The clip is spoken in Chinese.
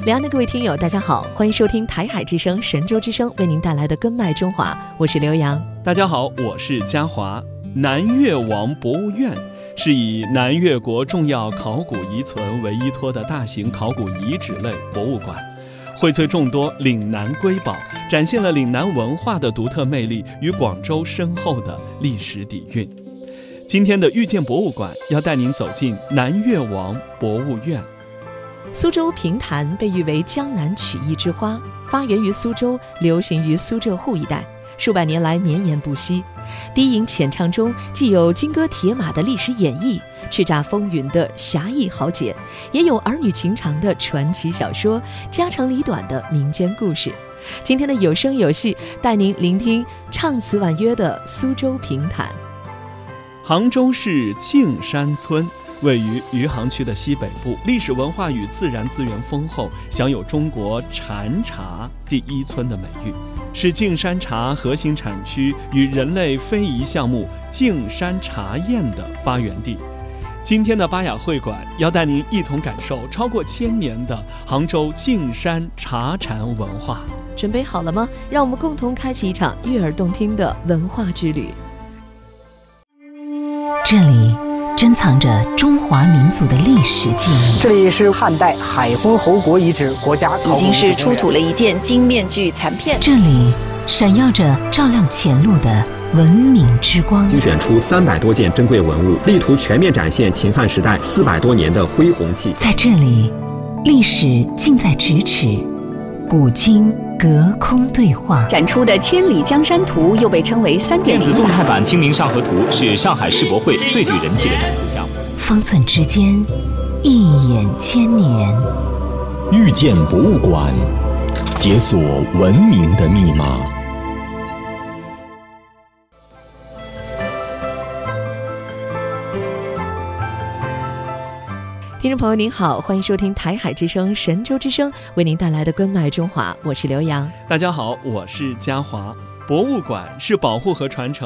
两岸的各位听友大家好，欢迎收听台海之声神州之声为您带来的根脉中华，我是刘洋。 大家好，我是嘉华。南越王博物院是以南越国重要考古遗存为依托的大型考古遗址类博物馆，荟萃众多岭南瑰宝，展现了岭南文化的独特魅力与广州深厚的历史底蕴。今天的遇见博物馆要带您走进南越王博物院。 苏州评弹被誉为江南曲艺之花，发源于苏州，流行于苏浙沪一带，数百年来绵延不息。低吟浅唱中既有金戈铁马的历史演绎，叱咤风云的侠义豪杰，也有儿女情长的传奇小说，家长里短的民间故事。今天的有声有戏，带您聆听唱词婉约的苏州评弹。 杭州市径山村位于余杭区的西北部，历史文化与自然资源丰厚，享有中国禅茶第一村的美誉，是径山茶核心产区与人类非遗项目径山茶宴的发源地。今天的巴雅会馆要带您一同感受超过1000年的杭州径山茶禅文化。 准备好了吗？让我们共同开启一场悦耳动听的文化之旅。 这里珍藏着中华民族的历史记忆。 这里是汉代海昏侯国遗址国家考古已经是出土了一件金面具残片。 这里闪耀着照亮前路的文明之光。 精选出300多件珍贵文物，力图全面展现秦汉时代400多年的恢宏气息。 在这里，历史近在咫尺，古今隔空对话。 展出的《千里江山图》又被称为3.0 电子动态版《清明上河图》是上海世博会最具人气的展出项目。 方寸之间，一眼千年。 遇见博物馆，解锁文明的密码。 听众朋友您好，欢迎收听台海之声神州之声为您带来的根脉中华，我是刘洋。 大家好，我是嘉华。博物馆是保护和传承